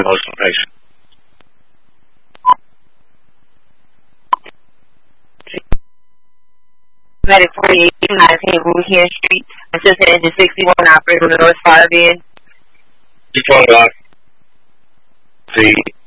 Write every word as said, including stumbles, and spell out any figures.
emotional patient. Medic forty-eight, nineteen Woodhead Street, assistant engine sixty-one, operator on the north side of the end. You told us the